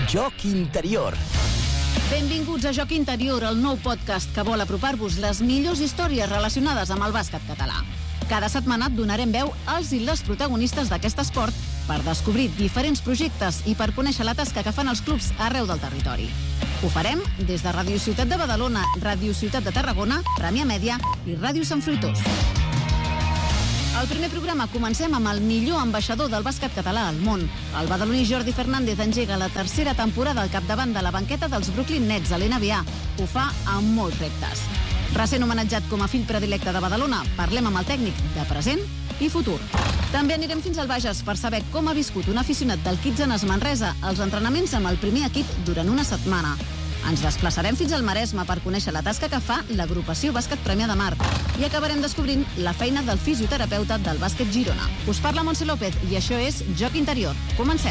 Joc Interior. Benvinguts a Joc Interior, el nou podcast que vol apropar-vos les millors històries relacionades amb el bàsquet català. Cada setmana et donarem veu als i les protagonistes d'aquest esport per descobrir diferents projectes i per conèixer la tasca que fan els clubs arreu del territori. Ho farem des de Ràdio Ciutat de Badalona, Ràdio Ciutat de Tarragona, Premià Mèdia i Ràdio Sant Fruitós. Al primer programa comencem amb el millor ambaixador del bàsquet català al món. El badaloní Jordi Fernández engega la tercera temporada al capdavant de la banqueta dels Brooklyn Nets a l'NBA. Ho fa amb molts reptes. Recent homenatjat com a fill predilecte de Badalona, parlem amb el tècnic de present i futur. També anirem fins al Bages per saber com ha viscut un aficionat del Kitzenes Manresa els entrenaments amb el primer equip durant una setmana. Ens desplaçarem fins al Maresme per conèixer la tasca que fa l'agrupació Bàsquet Premià de Mar i acabarem descobrint la feina del fisioterapeuta del bàsquet Girona. Us parla Montse López i això és Joc Interior. Comencem.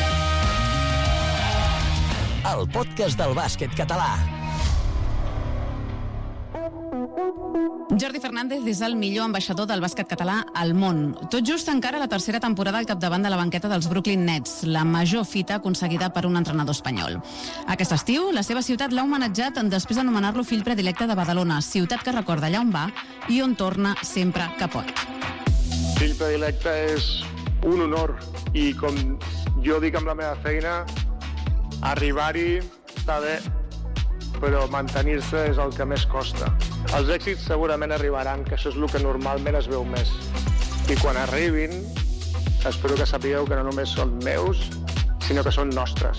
El podcast del bàsquet català. Jordi Fernández és el millor ambaixador del bàsquet català al món. Tot just encara la tercera temporada al capdavant de la banqueta dels Brooklyn Nets, la major fita aconseguida per un entrenador espanyol. Aquest estiu, la seva ciutat l'ha homenatjat després d'anomenar-lo fill predilecte de Badalona, ciutat que recorda allà on va i on torna sempre que pot. Fill predilecte és un honor i, com jo dic amb la meva feina, arribar-hi està bé, però mantenir-se és el que més costa. Els èxits segurament arribaran, que això és el que normalment es veu més. I quan arribin, espero que sapigueu que no només són meus, sinó que són nostres.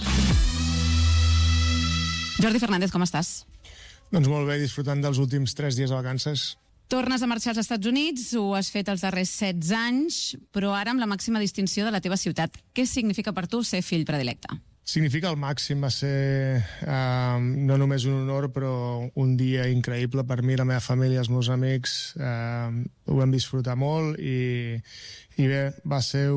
Jordi Fernández, com estàs? Doncs molt bé, disfrutant dels últims 3 dies de vacances. Tornes a marxar als Estats Units, ho has fet els darrers 16 anys, però ara amb la màxima distinció de la teva ciutat. Què significa per tu ser fill predilecte? Significa el màxim, va ser no només un honor, però un dia increïble per mi, la meva família, els meus amics, ho vam disfrutar molt i bé, va ser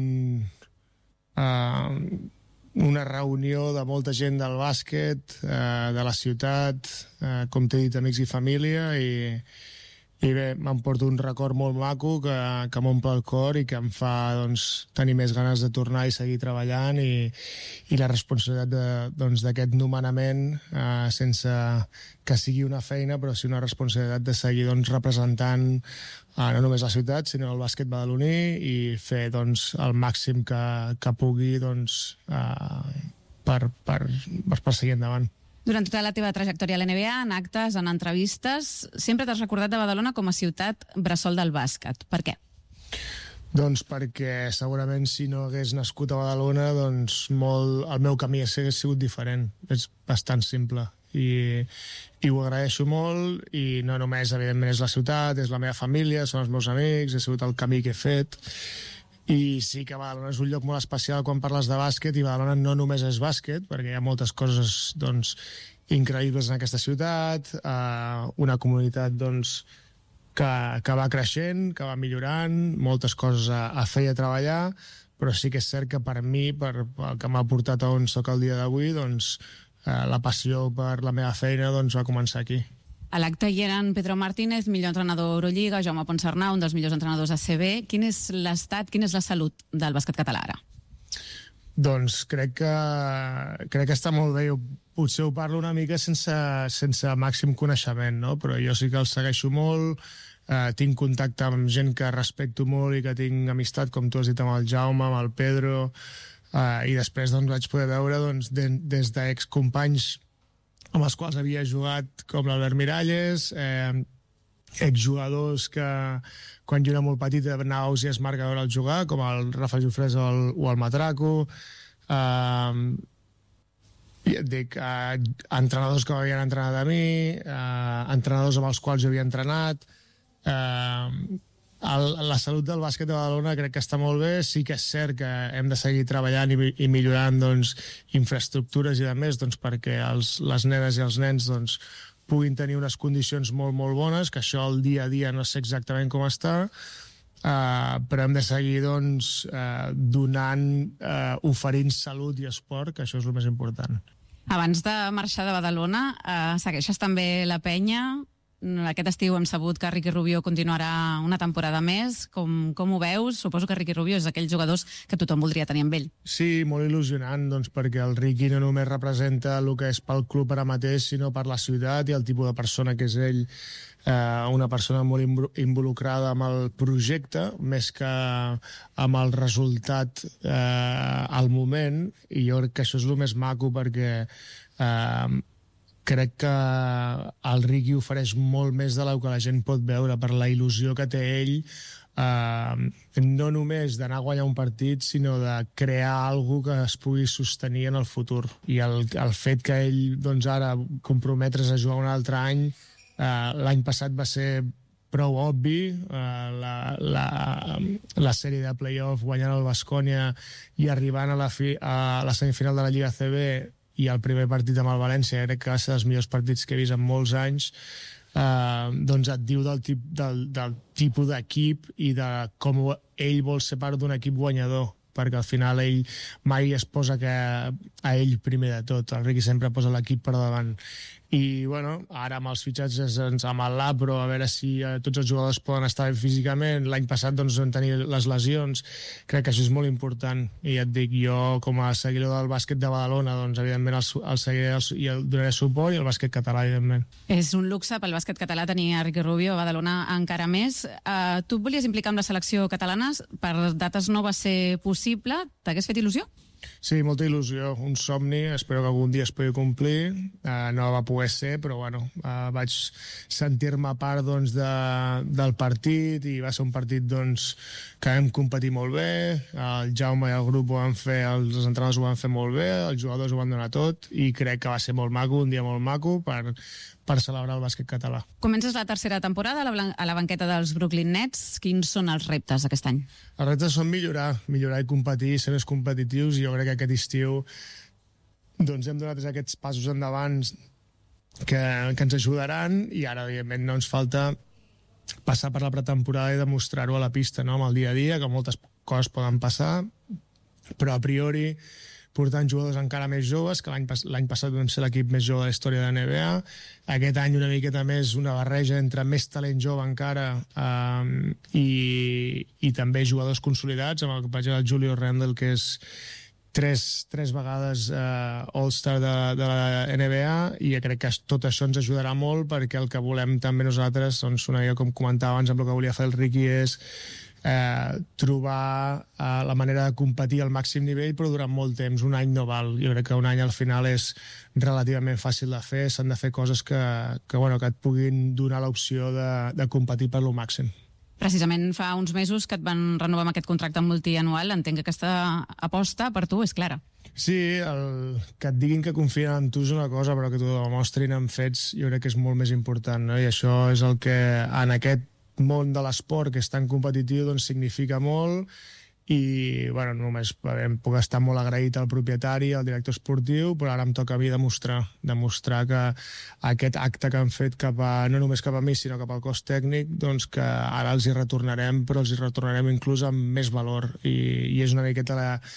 una reunió de molta gent del bàsquet, de la ciutat, com t'he dit, amics i família, i bé, m'emporto un record molt maco que m'omple el cor i que em fa tenir més ganes de tornar i seguir treballant i la responsabilitat d'aquest nomenament sense que sigui una feina però sí una responsabilitat de seguir representant no només la ciutat sinó el bàsquet badaloní i fer el màxim que pugui per seguir endavant. Durant tota la teva trajectòria a l'NBA, en actes, en entrevistes, sempre t'has recordat de Badalona com a ciutat bressol del bàsquet. Per què? Doncs perquè segurament si no hagués nascut a Badalona, el meu camí hagués sigut diferent. És bastant simple. I ho agraeixo molt i no només, evidentment, és la ciutat, és la meva família, són els meus amics, ha sigut el camí que he fet. I sí que Badalona és un lloc molt especial quan parles de bàsquet i Badalona no només és bàsquet perquè hi ha moltes coses increïbles en aquesta ciutat, una comunitat que va creixent, que va millorant, moltes coses a fer i a treballar, però sí que és cert que per mi, per el que m'ha portat a on soc el dia d'avui, la passió per la meva feina va començar aquí. A l'acte hi eren Pedro Martínez, millor entrenador Eurolliga, Jaume Ponsarnau, un dels millors entrenadors ACB. Quin és l'estat, quina és la salut del bàsquet català ara? Doncs crec que està molt bé. Jo potser ho parlo una mica sense màxim coneixement, no? Però jo sí que el segueixo molt, tinc contacte amb gent que respecto molt i que tinc amistat, com tu has dit, amb el Jaume, amb el Pedro, i després vaig poder veure des d'excompanys amb els quals havia jugat com l'Albert Miralles, exjugadors que quan jo era molt petit anava a Smart a veure'l jugar, com el Rafa Jofrés o el Matraco, i et dic, entrenadors que m'havien entrenat a mi, entrenadors amb els quals jo havia entrenat. La salut del bàsquet de Badalona crec que està molt bé, sí que és cert que hem de seguir treballant i millorant infraestructures i de més perquè les nenes i els nens puguin tenir unes condicions molt molt bones, que això el dia a dia no sé exactament com està, però hem de seguir oferint salut i esport, que això és el més important. Abans de marxar de Badalona, segueixes també la penya Aquest estiu hem sabut que Ricky Rubio continuarà una temporada més. Com ho veus? Suposo que Ricky Rubio és d'aquells jugadors que tothom voldria tenir amb ell. Sí, molt il·lusionant, doncs, perquè el Ricky no només representa el que és pel club ara mateix, sinó per la ciutat i el tipus de persona que és ell. Una persona molt involucrada amb el projecte, més que amb el resultat al moment, i jo crec que això és el més maco, perquè crec que el Ricky ofereix molt més de lo que la gent pot veure per la il·lusió que té ell, no només d'anar a guanyar un partit, sinó de crear alguna que es pugui sostenir en el futur. I el fet que ell, doncs, ara comprometre's a jugar un altre any, l'any passat va ser prou obvi, la sèrie de play-off guanyant el Baskonia i arribant a la semifinal de la Lliga CB i el primer partit amb el València, crec que va ser dels millors partits que he vist en molts anys, doncs et diu del tipus d'equip i de com ell vol ser part d'un equip guanyador, perquè al final ell mai es posa a ell primer de tot. El Ricky sempre posa l'equip per davant. I, bueno, ara amb els fitxatges amb el Labro, a veure si tots els jugadors poden estar bé físicament. L'any passat doncs, vam tenir les lesions. Crec que això és molt important. I ja et dic, jo com a seguidor del bàsquet de Badalona, doncs, evidentment el seguiré i el donaré suport, i el bàsquet català, evidentment. És un luxe pel bàsquet català tenir a Ricky Rubio a Badalona encara més. Tu et volies implicar amb la selecció catalana, per dates no va ser possible. T'hagués fet il·lusió? Sí, molta il·lusió, un somni, espero que algun dia es pugui complir. No va poder ser, però bueno, vaig sentir-me part, doncs, del partit, i va ser un partit, doncs, que vam competir molt bé, el Jaume i el grup ho van fer, els entrenadors ho van fer molt bé, els jugadors ho van donar tot, i crec que va ser molt maco, un dia molt maco per celebrar el bàsquet català. Comences la tercera temporada a la banqueta dels Brooklyn Nets. Quins són els reptes aquest any? Els reptes són millorar i competir, ser més competitius, i jo crec que aquest estiu doncs hem donat aquests passos endavant que ens ajudaran, i ara, evidentment, no ens falta passar per la pretemporada i demostrar-ho a la pista, no? Amb el dia a dia, que moltes coses poden passar, però a priori portant jugadors encara més joves, que l'any passat vam ser l'equip més jove de la història de la NBA. Aquest any una miqueta més una barreja entre més talent jove encara i també jugadors consolidats, amb el que vaig dir el Julio Randle, que és tres vegades All-Star de la NBA, i crec que tot això ens ajudarà molt, perquè el que volem també nosaltres, doncs, una mica com comentava abans amb el que volia fer el Ricky, és trobar la manera de competir al màxim nivell, però durant molt temps. Un any no val. Jo crec que un any al final és relativament fàcil de fer. S'han de fer coses que et puguin donar l'opció de competir per lo màxim. Precisament fa uns mesos que et van renovar amb aquest contracte multianual. Entenc que aquesta aposta per tu és clara. Sí, que et diguin que confien en tu és una cosa, però que t'ho demostrin amb fets jo crec que és molt més important, no? I això és el que en aquest món de l'esport, que és tan competitiu, doncs significa molt, i bueno, només puc estar molt agraït al propietari, al director esportiu, però ara em toca a mi demostrar que aquest acte que han fet no només cap a mi, sinó cap al cos tècnic, doncs que ara els hi retornarem, però els hi retornarem inclús amb més valor, i és una miqueta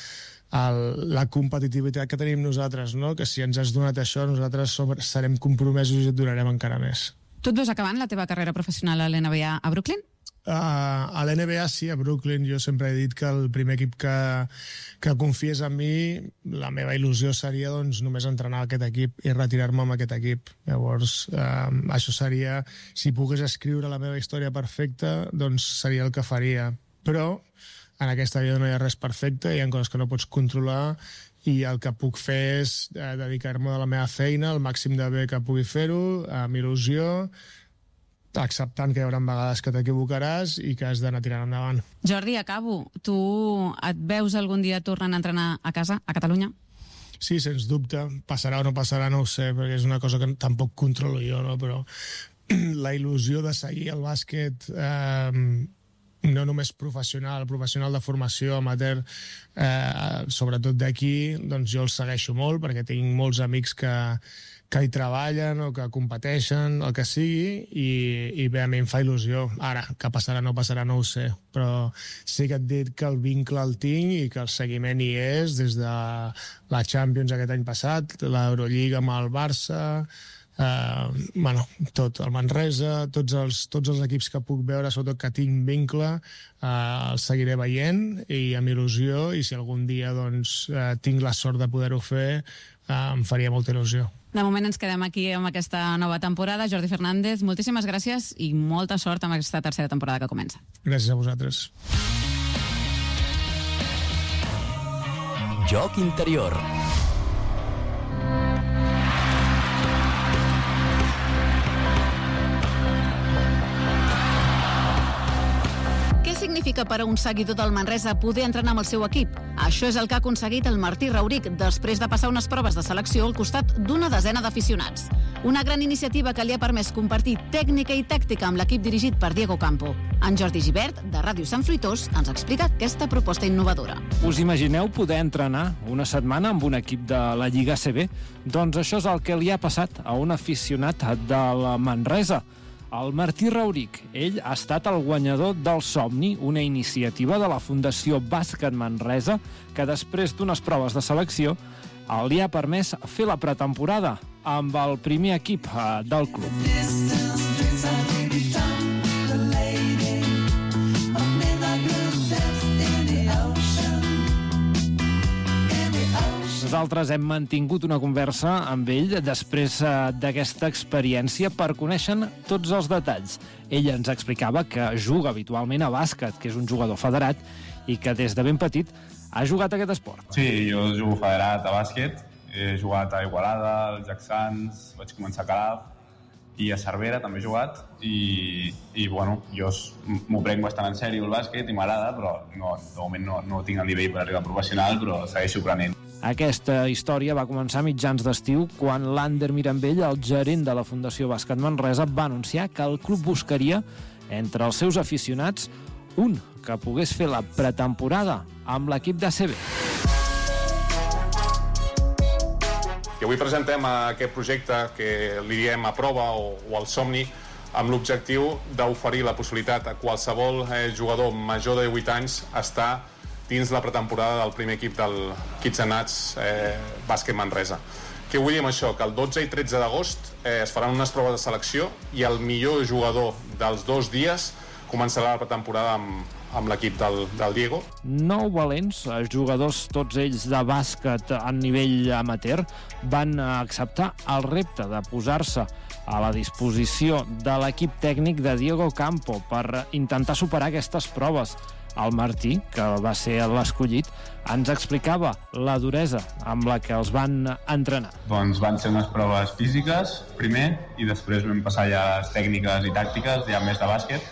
la competitivitat que tenim nosaltres, no? Que si ens has donat això, nosaltres serem compromesos i et donarem encara més. Tu et veus acabant la teva carrera professional a l'NBA a Brooklyn? A l'NBA sí, a Brooklyn. Jo sempre he dit que el primer equip que confiés en mi, la meva il·lusió seria doncs, només entrenar aquest equip i retirar-me amb aquest equip. Llavors, això seria, si pogués escriure la meva història perfecta, doncs seria el que faria. Però en aquesta vida no hi ha res perfecte, hi ha coses que no pots controlar, i el que puc fer és dedicar-me a la meva feina el màxim de bé que pugui fer-ho, amb il·lusió, acceptant que hi haurà vegades que t'equivocaràs i que has d'anar tirant endavant. Jordi, acabo. Tu et veus algun dia tornant a entrenar a casa, a Catalunya? Sí, sens dubte. Passarà o no passarà, no ho sé, perquè és una cosa que tampoc controlo jo, no? Però la il·lusió de seguir el bàsquet no només professional de formació amateur, sobretot d'aquí, doncs jo el segueixo molt, perquè tinc molts amics que hi treballen o que competeixen, el que sigui, i bé, a mi em fa il·lusió. Ara, que passarà o no passarà, no ho sé, però sí que et dic que el vincle el tinc i que el seguiment hi és, des de la Champions aquest any passat, l'Eurolliga amb el Barça, tot el Manresa, tots els equips que puc veure, sobretot que tinc vincle, els seguiré veient i amb il·lusió, i si algun dia tinc la sort de poder-ho fer, em faria molta il·lusió. De moment ens quedem aquí amb aquesta nova temporada. Jordi Fernández, moltíssimes gràcies i molta sort amb aquesta tercera temporada que comença. Gràcies a vosaltres. Joc interior. Què significa per a un seguidor del Manresa poder entrenar amb el seu equip? Això és el que ha aconseguit el Martí Rauric després de passar unes proves de selecció al costat d'una desena d'aficionats. Una gran iniciativa que li ha permès compartir tècnica i tàctica amb l'equip dirigit per Diego Campo. En Jordi Gibert, de Ràdio Sant Fruitós, ens explica aquesta proposta innovadora. Us imagineu poder entrenar una setmana amb un equip de la Lliga ACB? Doncs això és el que li ha passat a un aficionat de la Manresa, el Martí Rauric. Ell ha estat el guanyador del Somni, una iniciativa de la Fundació Bàsquet Manresa que després d'unes proves de selecció li ha permès fer la pretemporada amb el primer equip del club. Nosaltres hem mantingut una conversa amb ell després d'aquesta experiència per conèixer tots els detalls. Ell ens explicava que juga habitualment a bàsquet, que és un jugador federat, i que des de ben petit ha jugat aquest esport. Sí, jo jugo federat a bàsquet. He jugat a Igualada, als Jacksans, vaig començar a Calaf i a Cervera també he jugat i bueno, jo m'ho prenc bastant en sèrio el bàsquet i m'agrada, però de moment no tinc el nivell per arribar a professional, però segueixo aprenent. Aquesta història va començar a mitjans d'estiu quan l'Ander Mirambell, el gerent de la Fundació Bàsquet Manresa, va anunciar que el club buscaria entre els seus aficionats un que pogués fer la pretemporada amb l'equip d'ACB. I avui presentem aquest projecte que li diem a prova o al somni amb l'objectiu d'oferir la possibilitat a qualsevol jugador major de 18 anys estar dins la pretemporada del primer equip del Kids and Nuts Bàsquet Manresa. Què vull dir amb això? Que el 12 i 13 d'agost es faran unes proves de selecció i el millor jugador dels 2 dies començarà la pretemporada amb l'equip del Diego. 9 valents, jugadors tots ells de bàsquet a nivell amateur, van acceptar el repte de posar-se a la disposició de l'equip tècnic de Diego Campo per intentar superar aquestes proves. El Martí, que va ser l'escollit, ens explicava la duresa amb la que els van entrenar. Doncs van ser unes proves físiques, primer, i després vam passar ja a les tècniques i tàctiques, ja més de bàsquet,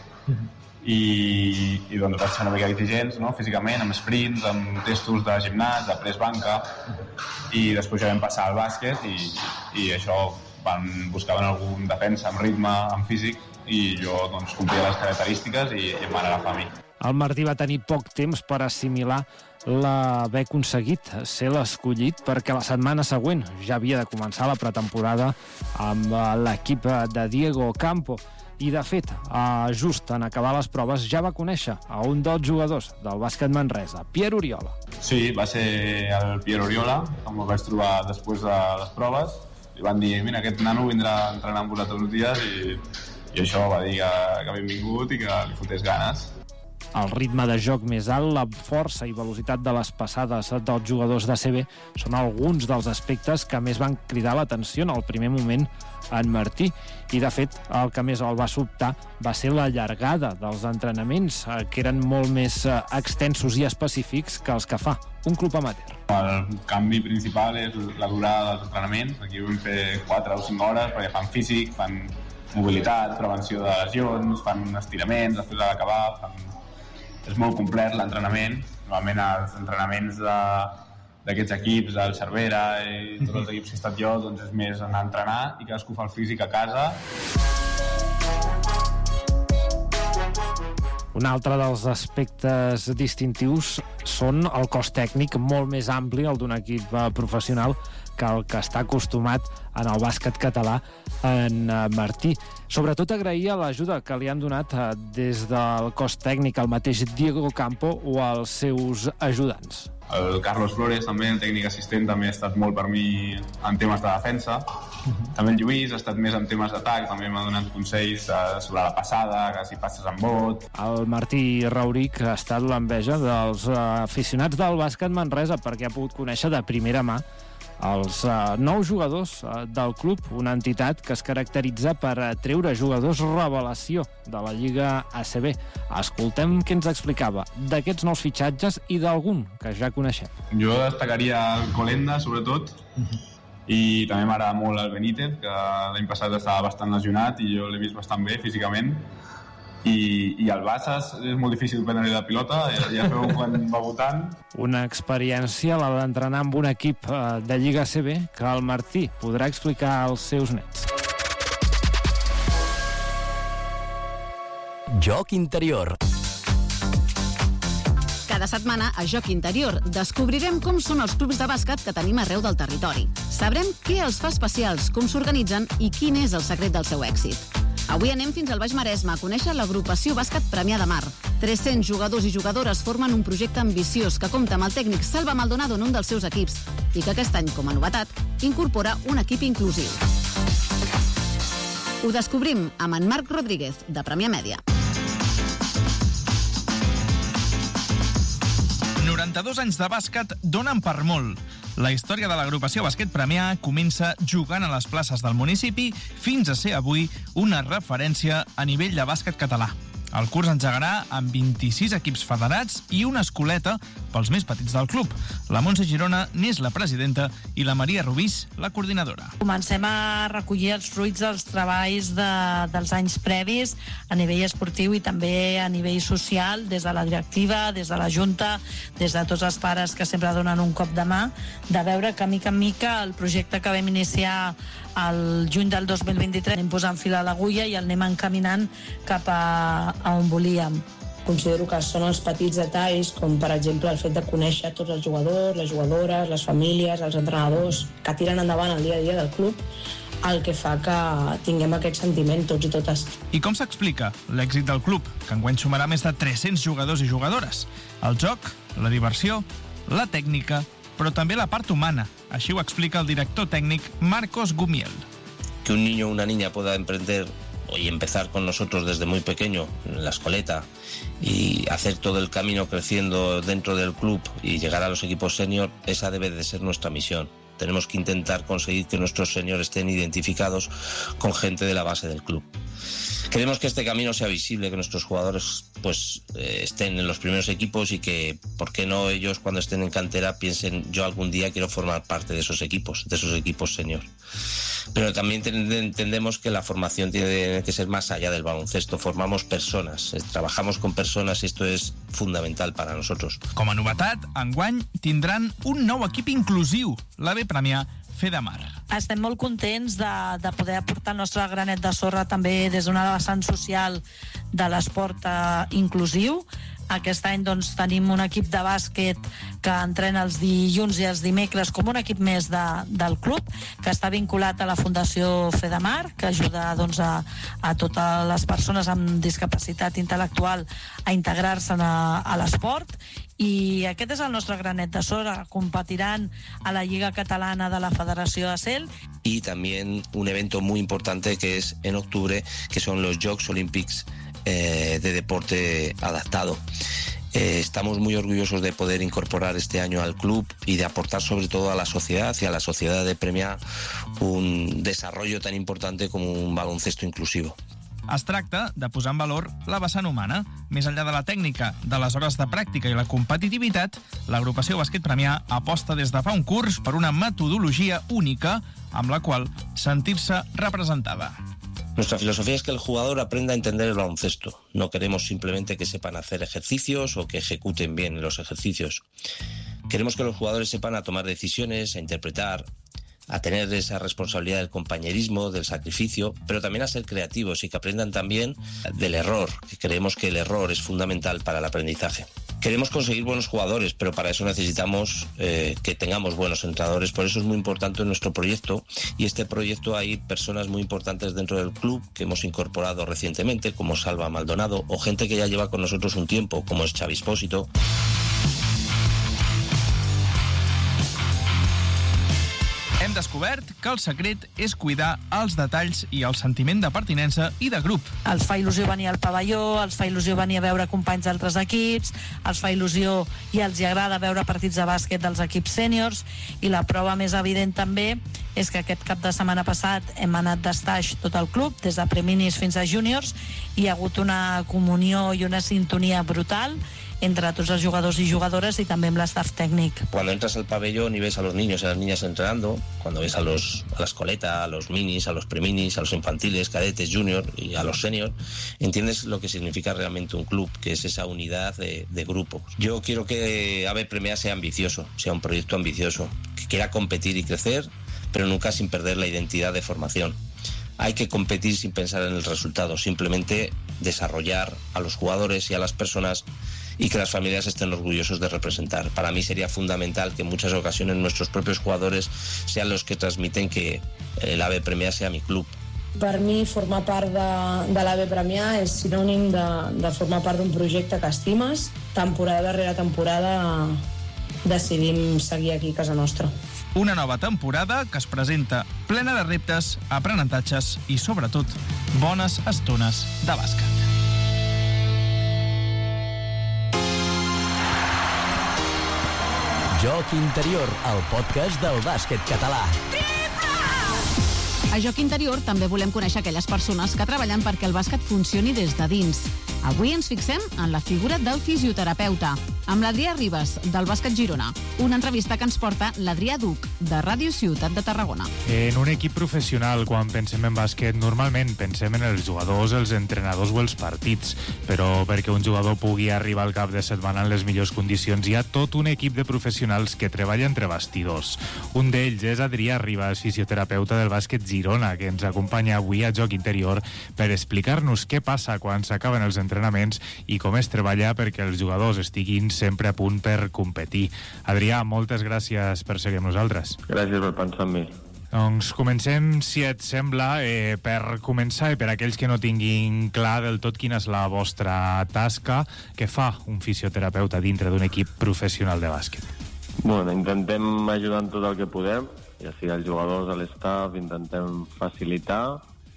i doncs van ser una mica exigents, no? Físicament, amb sprints, amb testos de gimnàs, de press banca, i després ja vam passar al bàsquet i això buscaven algun defensa amb ritme, amb físic, i jo doncs complia les característiques i em van agafar a mi. El Martí va tenir poc temps per assimilar l'haver aconseguit ser l'escollit perquè la setmana següent ja havia de començar la pretemporada amb l'equip de Diego Campo. I, de fet, just en acabar les proves ja va conèixer a un dels jugadors del bàsquet Manresa, Pierre Oriola. Sí, va ser el Pierre Oriola, com el vaig trobar després de les proves. Li van dir, mira, aquest nano vindrà a entrenar amb vosaltres uns dies i això va dir que benvingut i que li fotés ganes. El ritme de joc més alt, la força i velocitat de les passades dels jugadors d'ACB són alguns dels aspectes que més van cridar l'atenció en el primer moment en Martí. I, de fet, el que més el va sobtar va ser la llargada dels entrenaments, que eren molt més extensos i específics que els que fa un club amateur. El canvi principal és la durada dels entrenaments. Aquí vam fer 4 o 5 hores perquè fan físic, fan mobilitat, prevenció de lesions, fan estiraments després d'acabar, és molt complet l'entrenament. Normalment els entrenaments d'aquests equips, el Cervera i tots els equips que he estat jo, doncs és més anar a entrenar i cadascú fa el físic a casa. Un altre dels aspectes distintius són el cos tècnic molt més ampli, el d'un equip professional, que el que està acostumat en el bàsquet català en Martí. Sobretot agrair l'ajuda que li han donat des del cos tècnic el mateix Diego Campo o els seus ajudants. El Carlos Flores, també, el tècnic assistent, també ha estat molt per mi en temes de defensa. També el Lluís ha estat més en temes d'atac, també m'ha donat consells sobre la passada, que si passes en bot. El Martí Rauric ha estat l'enveja dels aficionats del bàsquet Manresa perquè ha pogut conèixer de primera mà els nous jugadors del club, una entitat que es caracteritza per treure jugadors revelació de la Lliga ACB. Escoltem què ens explicava d'aquests nous fitxatges i d'algun que ja coneixem. Jo destacaria el Colenda, sobretot, i també m'agrada molt el Benítez, que l'any passat estava bastant lesionat i jo l'he vist bastant bé físicament. I el Bassas és molt difícil prendre-li la pilota, ja sabeu quan va votant. Una experiència, la d'entrenar amb un equip de Lliga ACB, que el Martí podrà explicar als seus nets. Joc interior. Cada setmana, a Joc Interior, descobrirem com són els clubs de bàsquet que tenim arreu del territori. Sabrem què els fa especials, com s'organitzen i quin és el secret del seu èxit. Avui anem fins al Baix Maresme a conèixer l'agrupació Bàsquet Premià de Mar. 300 jugadors i jugadores formen un projecte ambiciós que compta amb el tècnic Salva Maldonado en un dels seus equips i que aquest any, com a novetat, incorpora un equip inclusiu. Ho descobrim amb en Marc Rodríguez, de Premià Mèdia. 92 anys de bàsquet donen per molt. La història de l'agrupació Bàsquet Premià comença jugant a les places del municipi fins a ser avui una referència a nivell de bàsquet català. El curs engegarà amb 26 equips federats i una escoleta pels més petits del club. La Montse Girona n'és la presidenta i la Maria Rubís, la coordinadora. Comencem a recollir els fruits dels treballs dels anys previs a nivell esportiu i també a nivell social, des de la directiva, des de la Junta, des de tots els pares que sempre donen un cop de mà, de veure que mica en mica el projecte que vam iniciar el juny del 2023 anem posant fil a l'agulla i el anem encaminant cap a on volíem. Considero que són els petits detalls, com per exemple el fet de conèixer tots els jugadors, les jugadores, les famílies, els entrenadors, que tiren endavant el dia a dia del club, el que fa que tinguem aquest sentiment tots i totes. I com s'explica l'èxit del club, que enguany sumarà més de 300 jugadors i jugadores? El joc, la diversió, la tècnica, però també la part humana. Així ho explica el director tècnic Marcos Gumiel. Que un niño o una niña pueda emprender y empezar con nosotros desde muy pequeño en la escoleta y hacer todo el camino creciendo dentro del club y llegar a los equipos senior, esa debe de ser nuestra misión. Tenemos que intentar conseguir que nuestros seniors estén identificados con gente de la base del club. Queremos que este camino sea visible, que nuestros jugadores estén en los primeros equipos y que, ¿por qué no ellos cuando estén en cantera piensen yo algún día quiero formar parte de esos equipos senior? Pero también entendemos que la formación tiene que ser más allá del baloncesto. Formamos persones, trabajamos con persones i esto és fundamental para nosotros. Com a novetat, enguany tindran un nou equip inclusiu, l'AB Premià Fedamar. Estem molt contents de poder aportar el nostre granet de sorra també des d'una vessant social de l'esport inclusiu. Aquest any tenim un equip de bàsquet que entrena els dilluns i els dimecres com un equip més del club, que està vinculat a la Fundació Fedamar, que ajuda a totes les persones amb discapacitat intel·lectual a integrar-se a l'esport. I aquest és el nostre granet de sorra. Competiran a la Lliga Catalana de la Federació ACEL. Y también un evento muy importante que es en octubre, que son los Jocs Olímpics de deporte adaptado. Estamos muy orgullosos de poder incorporar este año al club y de aportar sobre todo a la sociedad y a la sociedad de Premià un desarrollo tan importante como un baloncesto inclusivo. Es tracta de posar en valor la vessant humana. Més enllà de la tècnica, de les hores de pràctica i la competitivitat, l'agrupació Bàsquet Premià aposta des de fa un curs per una metodologia única amb la qual sentir-se representada. Nuestra filosofía es que el jugador aprenda a entender el baloncesto. No queremos simplemente que sepan hacer ejercicios o que ejecuten bien los ejercicios. Queremos que los jugadores sepan a tomar decisiones, a interpretar, a tener esa responsabilidad del compañerismo, del sacrificio, pero también a ser creativos y que aprendan también del error, que creemos que el error es fundamental para el aprendizaje. Queremos conseguir buenos jugadores, pero para eso necesitamos que tengamos buenos entrenadores. Por eso es muy importante nuestro proyecto, y este proyecto hay personas muy importantes dentro del club que hemos incorporado recientemente, como Salva Maldonado, o gente que ya lleva con nosotros un tiempo, como es Xavi Espósito. Hem Hem descobert que el secret és cuidar els detalls i el sentiment de pertinença i de grup. Els fa il·lusió venir al pavelló, els fa il·lusió venir a veure companys d'altres equips, els fa il·lusió i els agrada veure partits de bàsquet dels equips sèniors, i la prova més evident també és que aquest cap de setmana passat hem anat d'estaix tot el club, des de preminis fins a júniors, i hi ha hagut una comunió i una sintonia brutal entre tots els jugadors y jugadoras y también la staff técnic. Cuando entras al pabellón y ves a los niños y a las niñas entrenando, cuando ves a la escoleta, a los minis, a los preminis, a los infantiles, cadetes, junior y a los senior, entiendes lo que significa realmente un club, que es esa unidad de grupo. Yo quiero que AVE Premia sea ambicioso, sea un proyecto ambicioso, que quiera competir y crecer, pero nunca sin perder la identidad de formación. Hay que competir sin pensar en el resultado, simplemente desarrollar a los jugadores y a las personas y que las familias estén orgullosos de representar. Para mí sería fundamental que en muchas ocasiones nuestros propios jugadores sean los que transmiten que el AVE Premià sea mi club. Per mi, formar part de l'AVE Premià és sinònim de formar part d'un projecte que estimes. Temporada darrere temporada decidim seguir aquí a casa nostra. Una nova temporada que es presenta plena de reptes, aprenentatges i, sobretot, bones estones de bàsquet. Joc Interior, el podcast del bàsquet català. A Joc Interior també volem conèixer aquelles persones que treballen perquè el bàsquet funcioni des de dins. Avui ens fixem en la figura del fisioterapeuta, amb l'Adrià Ribas, del Bàsquet Girona. Una entrevista que ens porta l'Adrià Duc, de Ràdio Ciutat de Tarragona. En un equip professional, quan pensem en bàsquet, normalment pensem en els jugadors, els entrenadors o els partits, però perquè un jugador pugui arribar al cap de setmana en les millors condicions, hi ha tot un equip de professionals que treballa entre bastidors. Un d'ells és Adrià Ribas, fisioterapeuta del Bàsquet Girona, que ens acompanya avui a Joc Interior per explicar-nos què passa quan s'acaben els entrenaments i com es treballa perquè els jugadors estiguin sempre a punt per competir. Adrià, moltes gràcies per ser amb nosaltres. Gràcies per pensar en mi. Doncs comencem, si et sembla, per començar, i per aquells que no tinguin clar del tot quina és la vostra tasca, què fa un fisioterapeuta dintre d'un equip professional de bàsquet? Bueno, intentem ajudar en tot el que podem, ja sigui els jugadors, a l'estaf, intentem facilitar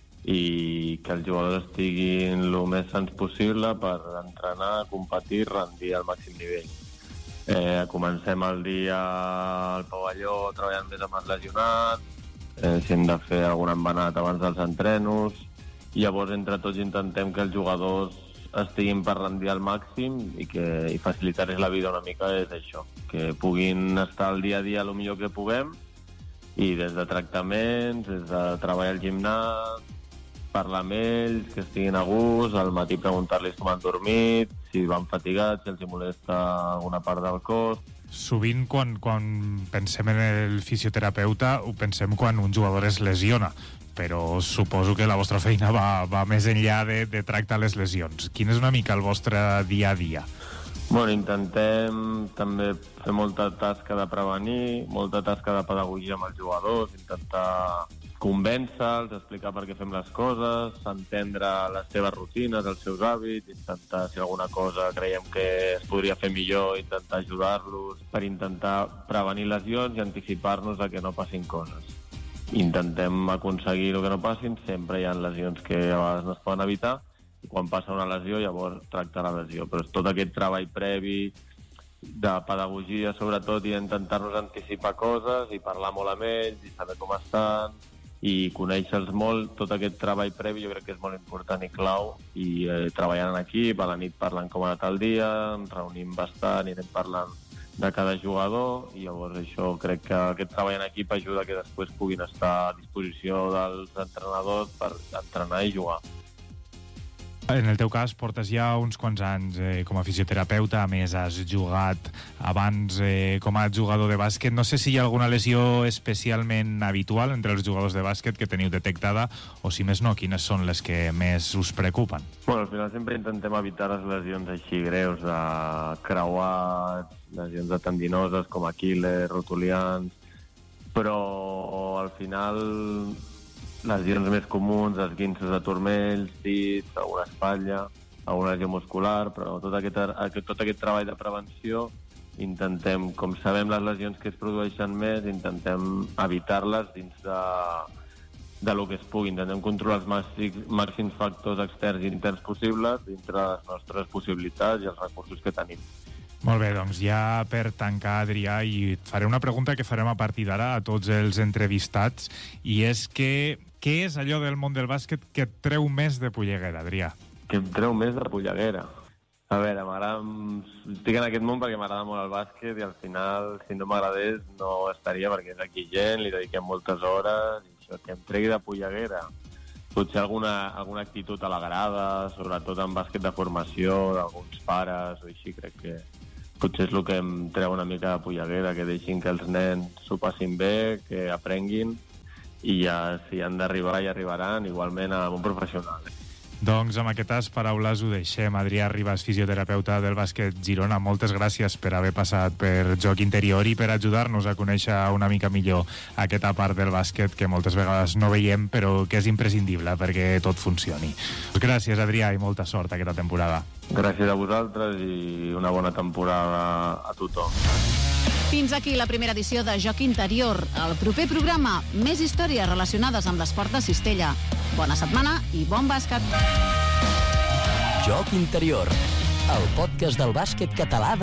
i que els jugadors estiguin el més sants possible per entrenar, competir, rendir al màxim nivell. Comencem el dia al pavelló treballant més amb els lesionats, si hem de fer algun embenat abans dels entrenos, i llavors entre tots intentem que els jugadors estiguin per rendir al màxim i facilitar-los la vida una mica és això, que puguin estar al dia a dia el millor que puguem, i des de tractaments, des de treballar al gimnàs, parlar amb ells, que estiguin a gust, al matí preguntar-los com han dormit, si van fatigats, si els molesta alguna part del cos. Sovint, quan pensem en el fisioterapeuta, ho pensem quan un jugador es lesiona, però suposo que la vostra feina va més enllà de tractar les lesions. Quin és una mica el vostre dia a dia? Bueno, intentem també fer molta tasca de prevenir, molta tasca de pedagogia amb els jugadors, intentar convèncer-los, explicar per què fem les coses, entendre les seves rutines, els seus hàbits, intentar, si alguna cosa creiem que es podria fer millor, intentar ajudar-los per intentar prevenir lesions i anticipar-nos a que no passin coses. Intentem aconseguir el que no passin, sempre hi ha lesions que a vegades no es poden evitar, i quan passa una lesió llavors tractar la lesió. Però és tot aquest treball previ de pedagogia, sobretot, i intentar-nos anticipar coses i parlar molt amb ells i saber com estan i conèixer-los molt. Tot aquest treball previ jo crec que és molt important i clau, i treballant en equip, a la nit parlant com ha anat el dia, ens reunim bastant i anem parlant de cada jugador, i llavors això crec que aquest treball en equip ajuda que després puguin estar a disposició dels entrenadors per entrenar i jugar. En el teu cas, portes ja uns quants anys com a fisioterapeuta, a més has jugat abans com a jugador de bàsquet. No sé si hi ha alguna lesió especialment habitual entre els jugadors de bàsquet que teniu detectada, o si més no, quines són les que més us preocupen? Bueno, al final sempre intentem evitar les lesions així greus, de creuats, lesions de tendinoses com Aquil·les, rotulians, però al final lesions més comuns, esguinces de turmells, dits, alguna espatlla, alguna lesió muscular, però tot aquest treball de prevenció intentem, com sabem les lesions que es produeixen més, intentem evitar-les dins de lo que es pugui. Intentem controlar els màxims factors externs i interns possibles dintre de les nostres possibilitats i els recursos que tenim. Molt bé, doncs ja per tancar, Adrià, i et faré una pregunta que farem a partir d'ara a tots els entrevistats, i és que què és allò del món del bàsquet que et treu més de polleguera, Adrià? Que em treu més de polleguera? A veure, estic en aquest món perquè m'agrada molt el bàsquet i al final, si no m'agradés, no estaria, perquè és aquí gent, li dediquem moltes hores, i això que em tregui de polleguera. Potser alguna actitud a la grada, sobretot en bàsquet de formació, d'alguns pares o així, crec que potser és el que em treu una mica de polleguera, que deixin que els nens s'ho passin bé, que aprenguin, i ja, si han d'arribar, ja arribaran, igualment amb un professional. Doncs amb aquestes paraules ho deixem. Adrià Ribas, fisioterapeuta del bàsquet Girona, moltes gràcies per haver passat per Joc Interior i per ajudar-nos a conèixer una mica millor aquesta part del bàsquet que moltes vegades no veiem, però que és imprescindible perquè tot funcioni. Gràcies, Adrià, i molta sort aquesta temporada. Gràcies a vosaltres i una bona temporada a tothom. Fins aquí la primera edició de Joc Interior. El proper programa, més històries relacionades amb l'esport de cistella. Bona setmana i bon bàsquet. Joc Interior, el podcast del bàsquet català